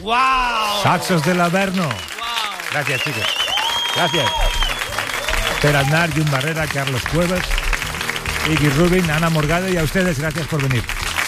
¡Wow! Saxos del Averno. ¡Wow! Gracias, chicos. Gracias. Per Aznar, Jun Barrera, Carlos Cuevas, Iggy Rubin, Ana Morgade, y a ustedes, gracias por venir.